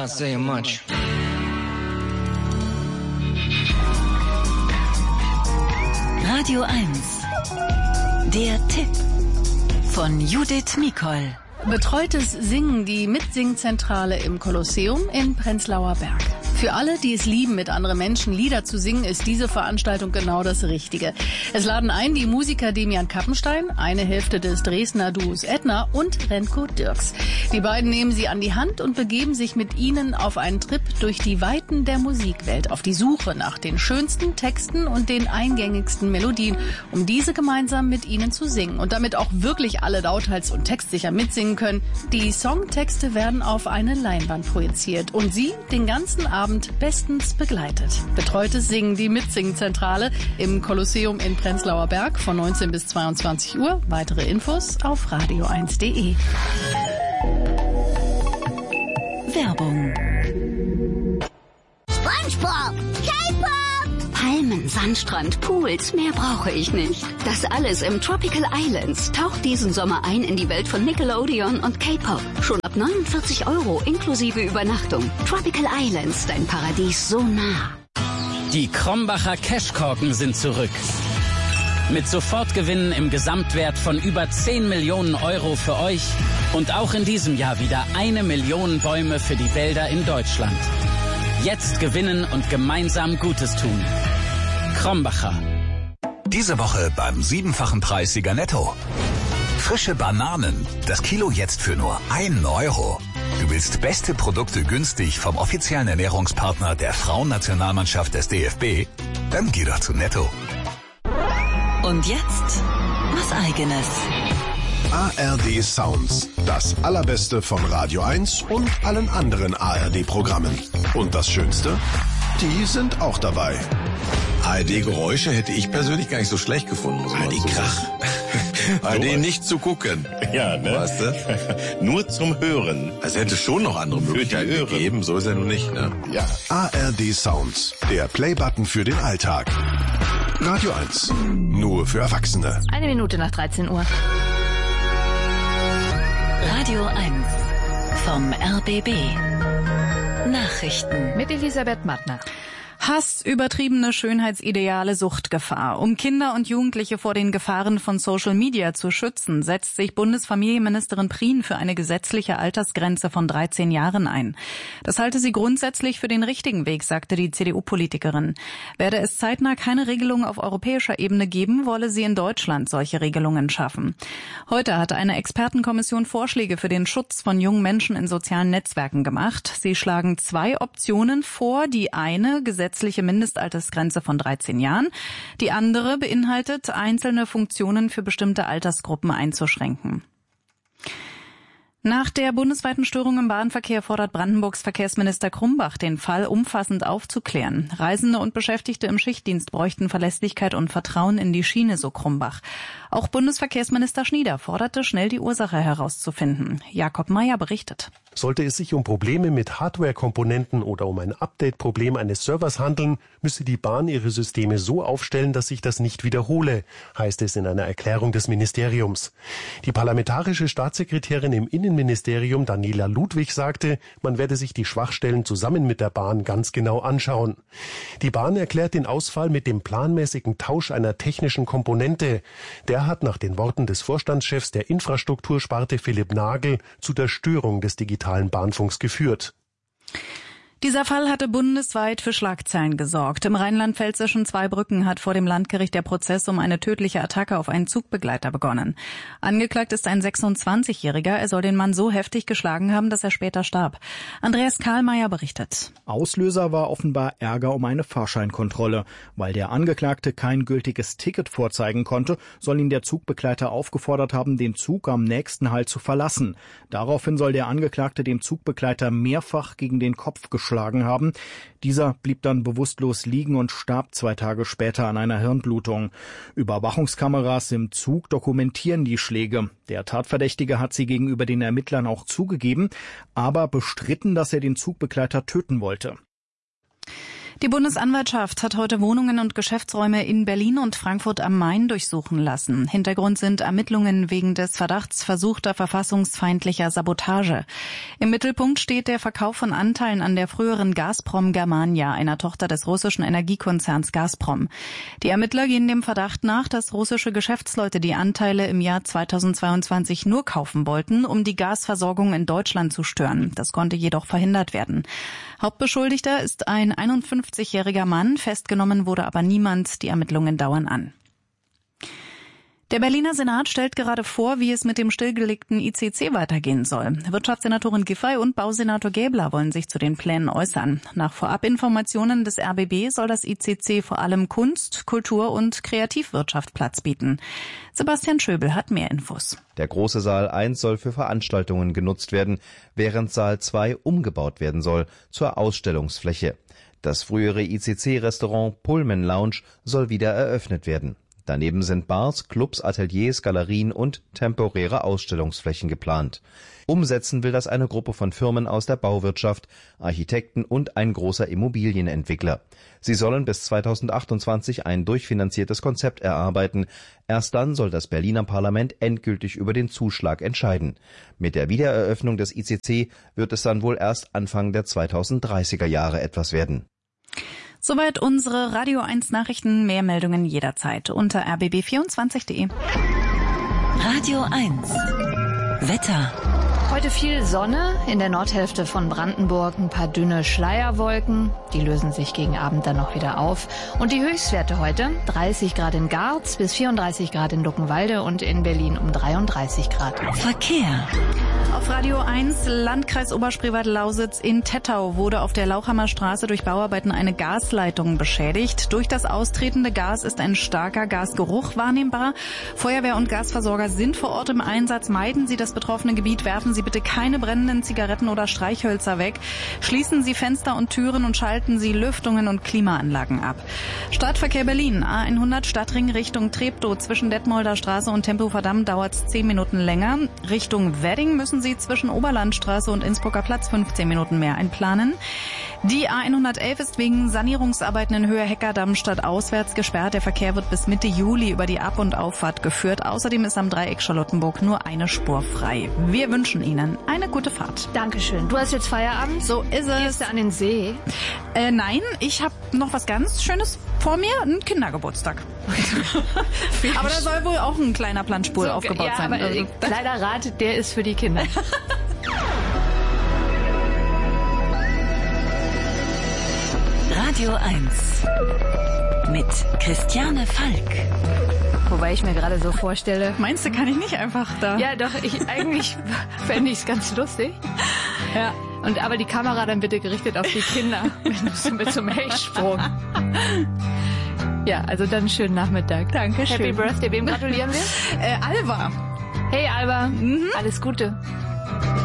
Not saying much. Radio 1. Der Tipp von Judith Mikol. Betreutes Singen, die Mitsingzentrale im Kolosseum in Prenzlauer Berg. Für alle, die es lieben, mit anderen Menschen Lieder zu singen, ist diese Veranstaltung genau das Richtige. Es laden ein die Musiker Demian Kappenstein, eine Hälfte des Dresdner Duos Edna und Renko Dirks. Die beiden nehmen sie an die Hand und begeben sich mit ihnen auf einen Trip durch die Weiten der Musikwelt, auf die Suche nach den schönsten Texten und den eingängigsten Melodien, um diese gemeinsam mit ihnen zu singen. Und damit auch wirklich alle lauthals und textsicher mitsingen können. Die Songtexte werden auf eine Leinwand projiziert und sie den ganzen Abend bestens begleitet. Betreutes Singen, die Mitsingzentrale im Kolosseum in Prenzlauer Berg von 19 bis 22 Uhr. Weitere Infos auf radio1.de. Werbung. SpongeBob, K-Pop, Palmen, Sandstrand, Pools, mehr brauche ich nicht. Das alles im Tropical Islands. Taucht diesen Sommer ein in die Welt von Nickelodeon und K-Pop. Schon ab 49 € inklusive Übernachtung. Tropical Islands, dein Paradies so nah. Die Krombacher Cashkorken sind zurück. Mit Sofortgewinnen im Gesamtwert von über 10 Millionen € für euch und auch in diesem Jahr wieder 1 Million Bäume für die Wälder in Deutschland. Jetzt gewinnen und gemeinsam Gutes tun. Krombacher. Diese Woche beim 7-fachen Preis Sieger Netto. Frische Bananen, das Kilo jetzt für nur 1 €. Du willst beste Produkte günstig vom offiziellen Ernährungspartner der Frauennationalmannschaft des DFB? Dann geh doch zu Netto. Und jetzt was Eigenes. ARD Sounds. Das Allerbeste von Radio 1 und allen anderen ARD-Programmen. Und das Schönste? Die sind auch dabei. ARD-Geräusche hätte ich persönlich gar nicht so schlecht gefunden. ARD-Krach. ARD nicht zu gucken. Ja, ne? Weißt du? Nur zum Hören. Also hätte es schon noch andere Möglichkeiten gegeben, so ist er nun nicht, ne? Ja. ARD Sounds. Der Playbutton für den Alltag. Radio 1. Nur für Erwachsene. 1 Minute nach 13 Uhr. Radio 1 vom RBB. Nachrichten Mit Elisabeth Mattner. Hass, übertriebene Schönheitsideale, Suchtgefahr. Um Kinder und Jugendliche vor den Gefahren von Social Media zu schützen, setzt sich Bundesfamilienministerin Prien für eine gesetzliche Altersgrenze von 13 Jahren ein. Das halte sie grundsätzlich für den richtigen Weg, sagte die CDU-Politikerin. Werde es zeitnah keine Regelung auf europäischer Ebene geben, wolle sie in Deutschland solche Regelungen schaffen. Heute hat eine Expertenkommission Vorschläge für den Schutz von jungen Menschen in sozialen Netzwerken gemacht. Sie schlagen 2 Optionen vor. Die eine, gesetzliche Mindestaltersgrenze von 13 Jahren. Die andere beinhaltet, einzelne Funktionen für bestimmte Altersgruppen einzuschränken. Nach der bundesweiten Störung im Bahnverkehr fordert Brandenburgs Verkehrsminister Krumbach, den Fall umfassend aufzuklären. Reisende und Beschäftigte im Schichtdienst bräuchten Verlässlichkeit und Vertrauen in die Schiene, so Krumbach. Auch Bundesverkehrsminister Schnieder forderte, schnell die Ursache herauszufinden. Jakob Mayer berichtet. Sollte es sich um Probleme mit Hardware-Komponenten oder um ein Update-Problem eines Servers handeln, müsse die Bahn ihre Systeme so aufstellen, dass sich das nicht wiederhole, heißt es in einer Erklärung des Ministeriums. Die parlamentarische Staatssekretärin im Innenministerium Daniela Ludwig sagte, man werde sich die Schwachstellen zusammen mit der Bahn ganz genau anschauen. Die Bahn erklärt den Ausfall mit dem planmäßigen Tausch einer technischen Komponente. Der hat nach den Worten des Vorstandschefs der Infrastruktursparte Philipp Nagel zu der Störung des digitalen Bahnfunks geführt. Dieser Fall hatte bundesweit für Schlagzeilen gesorgt. Im rheinland-pfälzischen Zweibrücken hat vor dem Landgericht der Prozess um eine tödliche Attacke auf einen Zugbegleiter begonnen. Angeklagt ist ein 26-Jähriger. Er soll den Mann so heftig geschlagen haben, dass er später starb. Andreas Karlmeier berichtet. Auslöser war offenbar Ärger um eine Fahrscheinkontrolle. Weil der Angeklagte kein gültiges Ticket vorzeigen konnte, soll ihn der Zugbegleiter aufgefordert haben, den Zug am nächsten Halt zu verlassen. Daraufhin soll der Angeklagte dem Zugbegleiter mehrfach gegen den Kopf geschlagen haben. Dieser blieb dann bewusstlos liegen und starb 2 Tage später an einer Hirnblutung. Überwachungskameras im Zug dokumentieren die Schläge. Der Tatverdächtige hat sie gegenüber den Ermittlern auch zugegeben, aber bestritten, dass er den Zugbegleiter töten wollte. Die Bundesanwaltschaft hat heute Wohnungen und Geschäftsräume in Berlin und Frankfurt am Main durchsuchen lassen. Hintergrund sind Ermittlungen wegen des Verdachts versuchter verfassungsfeindlicher Sabotage. Im Mittelpunkt steht der Verkauf von Anteilen an der früheren Gazprom Germania, einer Tochter des russischen Energiekonzerns Gazprom. Die Ermittler gehen dem Verdacht nach, dass russische Geschäftsleute die Anteile im Jahr 2022 nur kaufen wollten, um die Gasversorgung in Deutschland zu stören. Das konnte jedoch verhindert werden. Hauptbeschuldigter ist ein 51-jähriger Mann, festgenommen wurde aber niemand. Die Ermittlungen dauern an. Der Berliner Senat stellt gerade vor, wie es mit dem stillgelegten ICC weitergehen soll. Wirtschaftssenatorin Giffey und Bausenator Gäbler wollen sich zu den Plänen äußern. Nach Vorabinformationen des RBB soll das ICC vor allem Kunst, Kultur und Kreativwirtschaft Platz bieten. Sebastian Schöbel hat mehr Infos. Der große Saal 1 soll für Veranstaltungen genutzt werden, während Saal 2 umgebaut werden soll zur Ausstellungsfläche. Das frühere ICC-Restaurant Pullman Lounge soll wieder eröffnet werden. Daneben sind Bars, Clubs, Ateliers, Galerien und temporäre Ausstellungsflächen geplant. Umsetzen will das eine Gruppe von Firmen aus der Bauwirtschaft, Architekten und ein großer Immobilienentwickler. Sie sollen bis 2028 ein durchfinanziertes Konzept erarbeiten. Erst dann soll das Berliner Parlament endgültig über den Zuschlag entscheiden. Mit der Wiedereröffnung des ICC wird es dann wohl erst Anfang der 2030er Jahre etwas werden. Soweit unsere Radio 1 Nachrichten. Mehr Meldungen jederzeit unter rbb24.de. Radio 1 Wetter. Heute viel Sonne, in der Nordhälfte von Brandenburg ein paar dünne Schleierwolken. Die lösen sich gegen Abend dann noch wieder auf. Und die Höchstwerte heute, 30 Grad in Garz bis 34 Grad in Luckenwalde und in Berlin um 33 Grad. Verkehr. Auf Radio 1, Landkreis Oberspreewald-Lausitz in Tettau wurde auf der Lauchhammer Straße durch Bauarbeiten eine Gasleitung beschädigt. Durch das austretende Gas ist ein starker Gasgeruch wahrnehmbar. Feuerwehr und Gasversorger sind vor Ort im Einsatz. Meiden Sie das betroffene Gebiet, werfen Sie bitte keine brennenden Zigaretten oder Streichhölzer weg. Schließen Sie Fenster und Türen und schalten Sie Lüftungen und Klimaanlagen ab. Stadtverkehr Berlin, A100 Stadtring Richtung Treptow zwischen Detmolder Straße und Tempelhofer Damm dauert es 10 Minuten länger. Richtung Wedding müssen Sie zwischen Oberlandstraße und Innsbrucker Platz 15 Minuten mehr einplanen. Die A111 ist wegen Sanierungsarbeiten in Höhe Heckerdamm stadtauswärts gesperrt. Der Verkehr wird bis Mitte Juli über die Ab- und Auffahrt geführt. Außerdem ist am Dreieck Charlottenburg nur eine Spur frei. Wir wünschen Ihnen eine gute Fahrt. Dankeschön. Du hast jetzt Feierabend? So ist es. Gehst du an den See? Nein, ich habe noch was ganz Schönes vor mir, einen Kindergeburtstag. Aber da soll wohl auch ein kleiner Planschpul aufgebaut sein. Aber kleiner Rat, der ist für die Kinder. Radio 1 mit Christiane Falk. Wobei ich mir gerade so vorstelle... Meinst du, kann ich nicht einfach da? Ja, doch, eigentlich fände ich es ganz lustig. Ja. Aber die Kamera dann bitte gerichtet auf die Kinder mit so einem Hechtsprung. Ja, also dann einen schönen Nachmittag. Dankeschön. Happy Birthday. Wem gratulieren wir? Alba. Hey Alba, alles Gute.